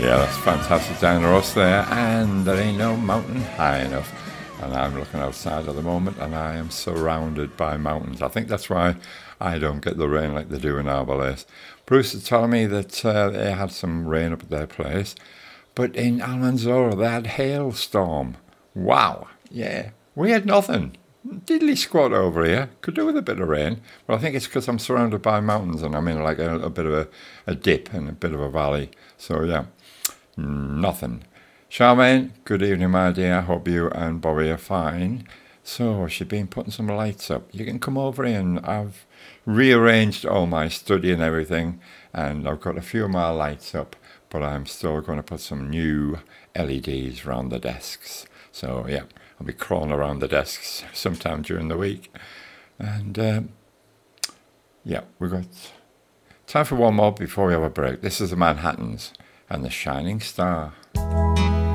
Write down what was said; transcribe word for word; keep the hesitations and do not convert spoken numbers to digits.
Yeah, that's fantastic, Diana Ross there, and there ain't no mountain high enough. And I'm looking outside at the moment, and I am surrounded by mountains. I think that's why I don't get the rain like they do in Arbalace. Bruce is telling me that uh, they had some rain up at their place, but in Almanzora they had hailstorm. Wow, yeah, we had nothing. Diddly squat over here. Could do with a bit of rain, but I think it's because I'm surrounded by mountains and I'm in like a, a bit of a, a dip and a bit of a valley. So yeah, nothing. Charmaine, good evening, my dear. Hope you and Bobby are fine. So she's been putting some lights up. You can come over here, and I've rearranged all my study and everything, and I've got a few more lights up, but I'm still going to put some new L E Ds around the desks. So yeah, I'll be crawling around the desks sometime during the week. And um, yeah, we've got time for one more before we have a break. This is the Manhattans and the Shining Star.